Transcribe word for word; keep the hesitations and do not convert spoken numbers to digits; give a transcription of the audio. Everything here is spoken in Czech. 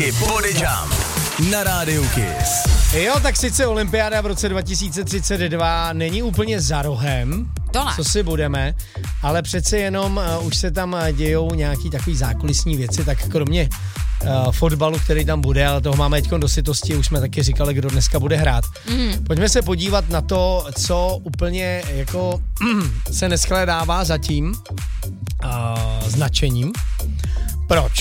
i Body Jump na rádiu Kiss. Jo, tak sice olympiáda v roce dva tisíce třicet dva není úplně za rohem, to ne. Co si budeme, ale přece jenom uh, už se tam dějou nějaký takový zákulisní věci, tak kromě uh, fotbalu, který tam bude, ale toho máme teďko do sytosti, už jsme taky říkali, kdo dneska bude hrát. Mm. Pojďme se podívat na to, co úplně jako se neschledává zatím uh, značením. Proč?